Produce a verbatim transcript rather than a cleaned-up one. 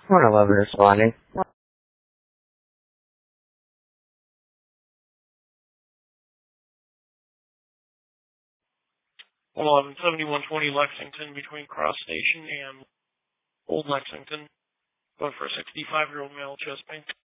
one eleven responding. eleven seventy-one twenty Lexington between Cross Station and Old Lexington. Going for a sixty-five-year-old male chest pain.